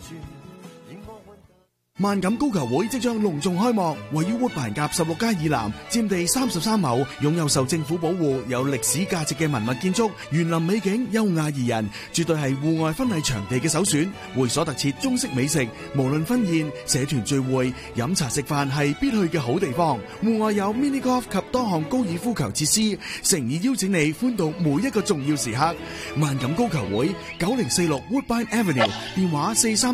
萬錦高球會即將隆重開幕，位於woodbine甲16街以南，佔地33畝，擁有受政府保護、有歷史價值嘅文物建築，園林美景優雅宜人，絕對係戶外婚禮場地嘅首選。會所特設中式美食，無論婚宴、社團聚會、飲茶食飯係必去嘅好地方。戶外有 mini golf 及多項高爾夫球設施，誠意邀請你歡度每一個重要時刻。萬錦高球會9046 Woodbine Avenue， 電話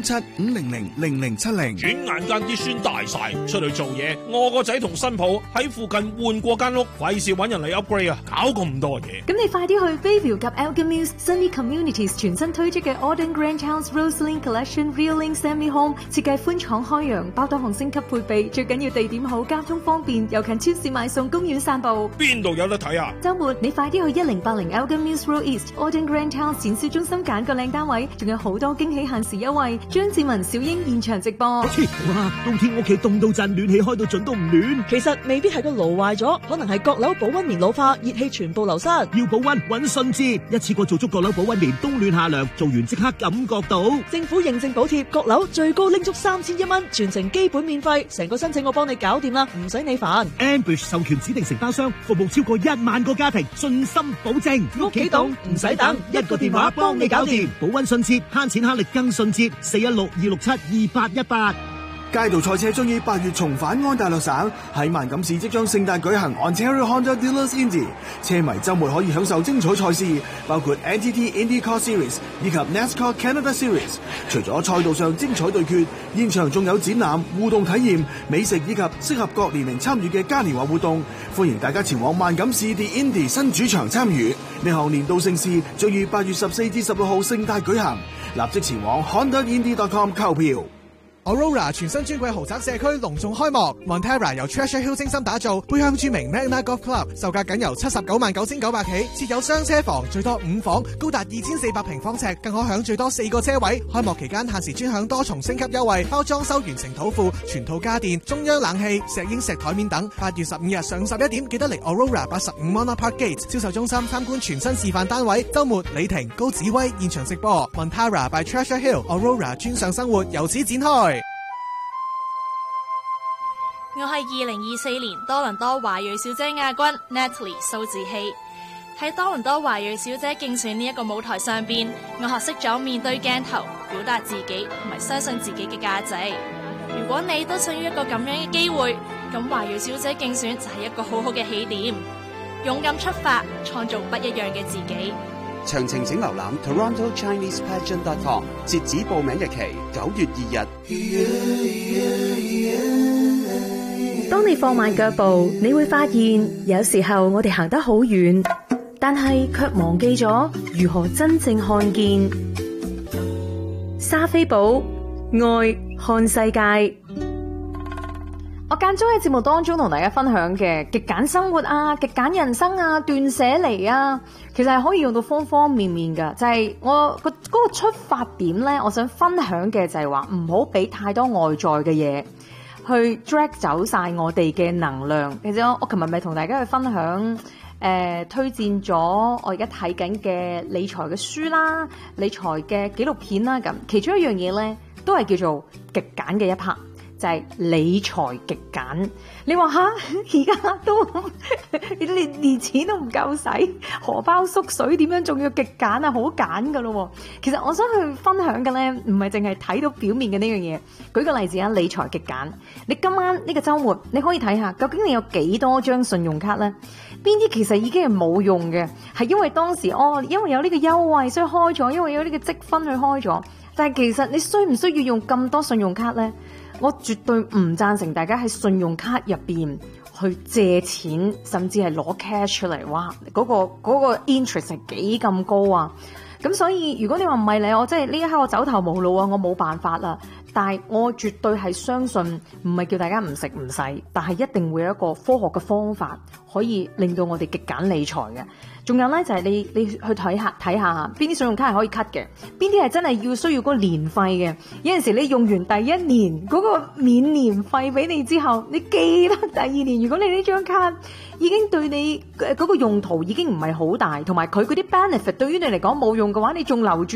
437-500-0070。 眼間啲孫大晒，出去做嘢，我個仔同新抱喺附近換過間屋，費事搵人嚟 upgrade 啊，搞咁多嘢。 咁你快啲去 Bayview 及 Elgin Mills Sunny Communities 全新推出嘅 Auden Grand House Roseline Collection Real Link Semi Home， 設計寬敞開揚，包多項升級配備，最緊要地點好，交通方便，又近超市買餸，公園散步。 邊度有得睇啊？ 週末你快啲去1080 Elgin Mills Road East Auden Grand House 展銷中心揀個靚單位，仲有好多驚喜限時優惠。張志文、小英現場直播。 哇！冬天屋企凍到震，暖氣開到盡都唔暖。 其實未必係個爐壞咗，可能係閣樓保溫棉老化，熱氣全部流失。 要保溫搵順治，一次過做足閣樓保溫棉，冬暖夏涼，做完即刻感覺到。 政府認證補貼，閣樓最高拎足3100蚊，全程基本免費，成個申請我幫你搞掂啦，唔使你煩。 Ambush 授權指定承包商，服務超過1萬個家庭，信心保證。 屋企凍唔使等， 一個電話幫你搞掂，保溫順捷，慳錢慳力更順捷。416-267-2818。 街道賽車將於8月重返安大略省，喺萬錦市即將盛大舉行 Ontario Honda Dealers Indy， 車迷周末可以享受精彩賽事，包括 NTT IndyCar Series 以及 NASCAR Canada Series。除咗賽道上精彩對決，現場仲有展覽、互動體驗、美食以及適合各年齡參與嘅嘉年華活動，歡迎大家前往萬錦市 The Indy 新主場參與。呢項年度盛事將於8月14至16號盛大舉行，立即前往 HondaIndy.com 購票。 Aurora 全新尊貴豪宅社區隆重開幕 ，Montera 由 Treasure Hill 精心打造，背向著名 Magna Golf Club， 售價僅由799900起，設有雙車房，最多5房，高達2400平方尺，更可享最多4個車位。開幕期間限時專享多重升級優惠，包裝修完成土庫、全套家電、中央冷氣、石英石台面等。8月15日上午11點，記得嚟 Aurora 85 Monarch Park Gate 銷售中心參觀全新示範單位。週末李婷、高子威現場直播 ，Montera by Treasure Hill Aurora 專上生活由此展開。 我係2024年多倫多華裔小姐亞軍 Natalie 蘇志希。喺多倫多華裔小姐競選呢一個舞台上邊，我學識咗面對鏡頭，表達自己同埋相信自己嘅價值。如果你都想要一個咁樣嘅機會，咁華裔小姐競選就係一個好好嘅起點。勇敢出發，創造不一樣嘅自己。 詳情請瀏覽 TorontoChinesePageant.com， 截止報名日期9月2日。 當你放慢腳步，你會發現有時候我哋行得好遠，但係卻忘記咗如何真正看見。莎菲寶愛看世界，我間中喺節目當中同大家分享嘅極簡生活啊、極簡人生啊、斷捨離啊，其實係可以用到方方面面噶。就係我嗰個出發點咧，我想分享嘅就係話唔好俾太多外在嘅嘢去 drag 走晒我哋嘅能量。其實我琴日咪同大家去分享，推薦咗我而家睇緊嘅理財嘅書啦、理財嘅紀錄片啦，咁其中一樣嘢咧都係叫做極簡嘅一 part，就係理財極簡。你話吓，而家都連錢都唔夠使，荷包縮水，點樣仲要極簡啊？好簡噶咯。其實我想去分享嘅咧，唔係淨係睇到表面嘅呢樣嘢。舉個例子啊，理財極簡。你今晚呢個週末，你可以睇下，究竟你有幾多張信用卡咧？邊啲其實已經係冇用嘅，係因為當時因為有呢個優惠所以開咗，因為有呢個積分去開咗。但係其實你需唔需要用咁多信用卡咧？我絕對唔贊成大家喺信用卡入邊去借錢，甚至係攞 cash 出嚟。哇，嗰個 interest 係幾咁高啊！咁所以如果你話唔係你，我即係呢一刻我走投無路啊，我冇辦法啦。但係我絕對係相信，唔係叫大家唔食唔使，但係一定會有一個科學嘅方法，可以令到我哋極簡理財嘅。仲有咧就係你去睇下邊啲信用卡係可以 cut 嘅，邊啲係真係需要嗰個年費嘅。有陣時你用完第一年嗰個免年費俾你之後，你記得第二年，如果你呢張卡已經對你嗰個用途已經唔係好大，同埋佢嗰啲 benefit 對於你嚟講冇用嘅話，你仲留住。